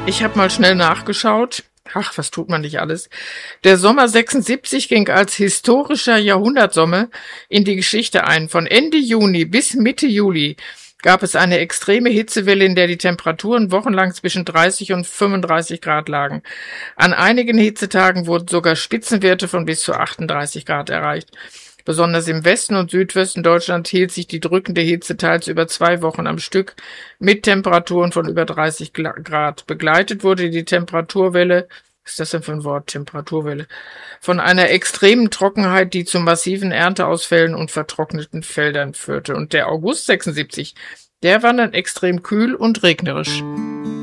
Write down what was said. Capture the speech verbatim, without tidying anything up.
Ich habe mal schnell nachgeschaut. Ach, was tut man nicht alles? Der Sommer sechsundsiebzig ging als historischer Jahrhundertsommer in die Geschichte ein. Von Ende Juni bis Mitte Juli gab es eine extreme Hitzewelle, in der die Temperaturen wochenlang zwischen dreißig und fünfunddreißig Grad lagen. An einigen Hitzetagen wurden sogar Spitzenwerte von bis zu achtunddreißig Grad erreicht. Besonders im Westen und Südwesten Deutschlands hielt sich die drückende Hitze teils über zwei Wochen am Stück mit Temperaturen von über dreißig Grad. Begleitet wurde die Temperaturwelle, was ist das denn für ein Wort, Temperaturwelle, von einer extremen Trockenheit, die zu massiven Ernteausfällen und vertrockneten Feldern führte. Und der August sechsundsiebzig, der war dann extrem kühl und regnerisch.